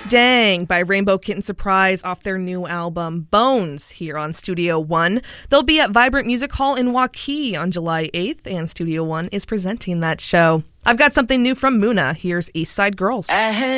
Dang by Rainbow Kitten Surprise off their new album Bones here on Studio One. They'll be at Vibrant Music Hall in Waukee on July 8th, and Studio One is presenting that show. I've got something new from Muna. Here's East Side Girls.